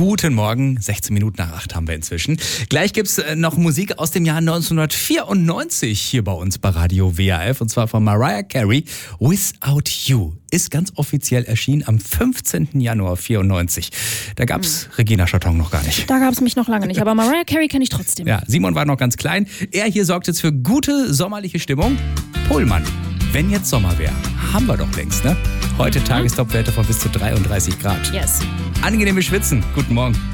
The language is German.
Guten Morgen, 16 Minuten nach 8 haben wir inzwischen. Gleich gibt's noch Musik aus dem Jahr 1994 hier bei uns bei Radio WRF und zwar von Mariah Carey. Without You ist ganz offiziell erschienen am 15. Januar 94. Da gab's Regina Scharton noch gar nicht. Da gab's mich noch lange nicht, aber Mariah Carey kenne ich trotzdem. Ja, Simon war noch ganz klein. Er hier sorgt jetzt für gute sommerliche Stimmung. Pohlmann, wenn jetzt Sommer wäre, haben wir doch längst, ne? Heute Tagestopwerte von bis zu 33 Grad. Yes. Angenehme Schwitzen. Guten Morgen.